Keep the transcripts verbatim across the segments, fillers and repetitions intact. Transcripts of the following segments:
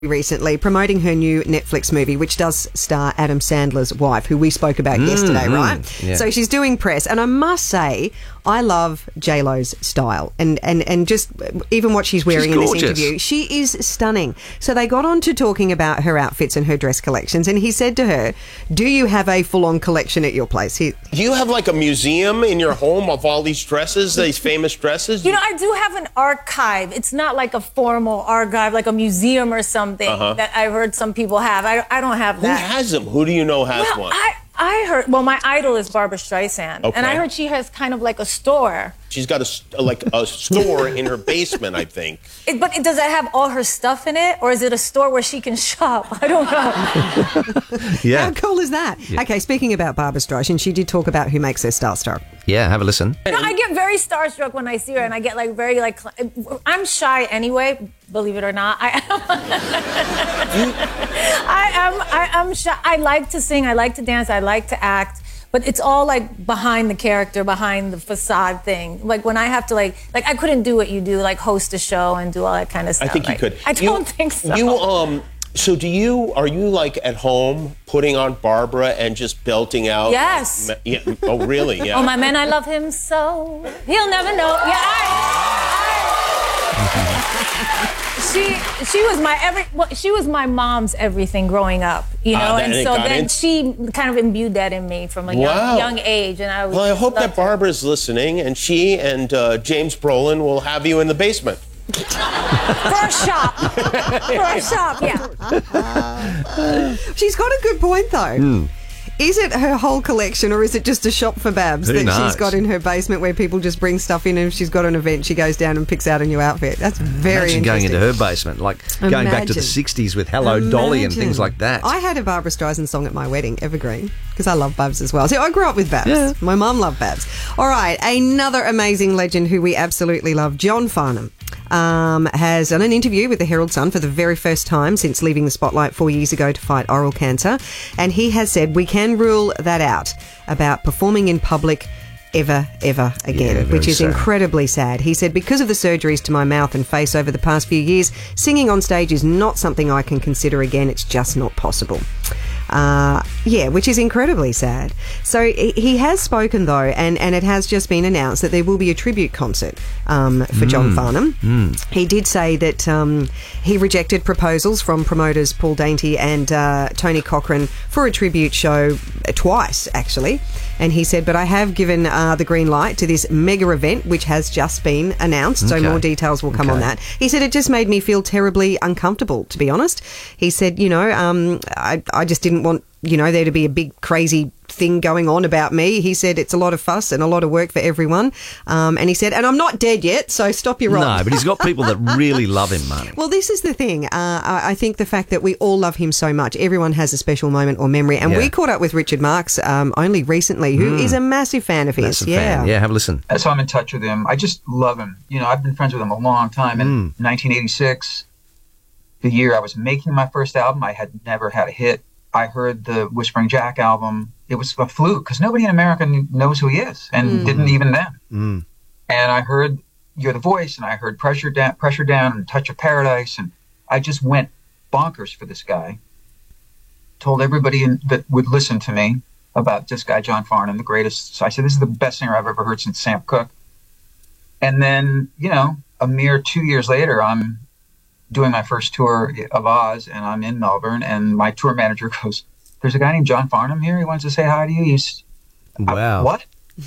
recently promoting her new Netflix movie, which does star Adam Sandler's wife, who we spoke about mm, yesterday, mm, right? Yeah. So she's doing press, and I must say, I love J-Lo's style, and, and, and just even what she's wearing she's in this interview. She is stunning. So they got on to talking about her outfits and her dress collections, and he said to her, do you have a full-on collection at your place? He, do you have like a museum in your home of all these dresses, these famous dresses? You know, I do have an archive. It's not like a formal archive, like a museum or something. Uh-huh. That I've heard some people have. I, I don't have that. Who has them? Who do you know has well, one? I, I heard, well, my idol is Barbra Streisand. Okay. And I heard she has kind of like a store. She's got a, like a store in her basement, I think. It, but does it have all her stuff in it? Or is it a store where she can shop? I don't know. Yeah. How cool is that? Yeah. Okay, speaking about Barbra Streisand, she did talk about who makes her starstruck. Yeah, have a listen. No, I get very starstruck when I see her, and I get like very like, I'm shy anyway, believe it or not. I am. I am. I am shy. I like to sing. I like to dance. I like to act. But it's all like behind the character, behind the facade thing. Like when I have to like, like I couldn't do what you do, like host a show and do all that kind of stuff. I think you like, could. I don't you, think so. You um. So do you, are you like at home putting on Barbara and just belting out? Yes. Like, yeah, oh, really? Yeah. Oh, my man, I love him so. He'll never know. Yeah, I, I, she, she was my every, well, she was my mom's everything growing up, you know, uh, and so then in? she kind of imbued that in me from a wow. young, young age. And I was well, I hope that Barbara's listening and she and uh, James Brolin will have you in the basement. For a shop. For a shop, yeah. She's got a good point, though. Mm. Is it her whole collection, or is it just a shop for Babs Who that knows? she's got in her basement where people just bring stuff in, and if she's got an event, she goes down and picks out a new outfit? That's very Imagine interesting. going into her basement, like going Imagine. back to the sixties with Hello Imagine. Dolly and things like that. I had a Barbra Streisand song at my wedding, Evergreen, because I love Babs as well. So I grew up with Babs. Yeah. My mum loved Babs. All right, another amazing legend who we absolutely love, John Farnham. Um, has done an interview with the Herald Sun for the very first time since leaving the spotlight four years ago to fight oral cancer. And he has said, we can rule that out about performing in public ever, ever again, yeah, which is sad. incredibly sad. He said, because of the surgeries to my mouth and face over the past few years, singing on stage is not something I can consider again. It's just not possible. Uh, yeah, which is incredibly sad. So he has spoken, though, and, and it has just been announced that there will be a tribute concert um, for mm. John Farnham. Mm. He did say that um, he rejected proposals from promoters Paul Dainty and uh, Tony Cochran for a tribute show twice, actually. And he said, but I have given uh, the green light to this mega event, which has just been announced. So okay. more details will come okay. on that. He said, it just made me feel terribly uncomfortable, to be honest. He said, you know, um, I, I just didn't want, you know, there to be a big crazy thing going on about me. He said it's a lot of fuss and a lot of work for everyone. Um, and he said, and I'm not dead yet, so stop your rock. No, but he's got people that really love him, Marnie. Well, this is the thing. Uh, I, I think the fact that we all love him so much, everyone has a special moment or memory. And yeah. we caught up with Richard Marx um, only recently, who mm. is a massive fan of his. Massive yeah. fan. Yeah, have a listen. So I'm in touch with him. I just love him. You know, I've been friends with him a long time. In Mm. nineteen eighty-six, the year I was making my first album, I had never had a hit. I heard the Whispering Jack album. It was a fluke because nobody in America knows who he is and mm. didn't even then. Mm. And I heard You're the Voice, and I heard Pressure Down, Pressure Down and Touch of Paradise, and I just went bonkers for this guy. Told everybody in, that would listen to me about this guy, John Farnham, the greatest. So I said, this is the best singer I've ever heard since Sam Cooke. And then, you know, a mere two years later, I'm doing my first tour of Oz, and I'm in Melbourne, and my tour manager goes, there's a guy named John Farnham here. He wants to say hi to you. He's, wow. I, what?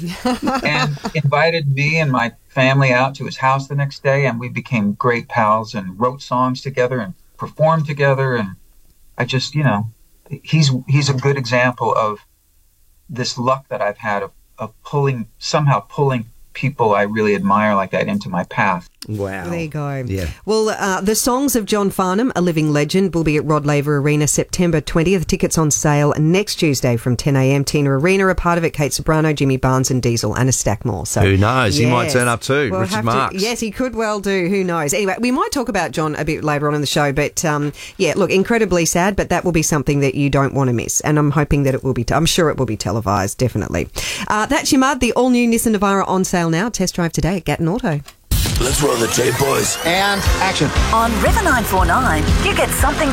And invited me and my family out to his house the next day, and we became great pals and wrote songs together and performed together. And I just, you know, he's he's a good example of this luck that I've had of, of pulling, somehow pulling people I really admire like that into my path. Wow. There you go. Yeah. Well, uh, the Songs of John Farnham, A Living Legend, will be at Rod Laver Arena September twentieth. Tickets on sale next Tuesday from ten a.m. Tina Arena are part of it. Kate Sobrano, Jimmy Barnes and Diesel, and a stack more. So who knows? Yes. He might turn up too. We'll Richard Marx. Yes, he could well do. Who knows? Anyway, we might talk about John a bit later on in the show, but um, yeah, look, incredibly sad, but that will be something that you don't want to miss. And I'm hoping that it will be, t- I'm sure it will be televised, definitely. Uh, that's your mud, the all-new Nissan Navara on sale now. Test drive today at Gatton Auto. Let's roll the tape, boys. And action. On River nine four nine, you get something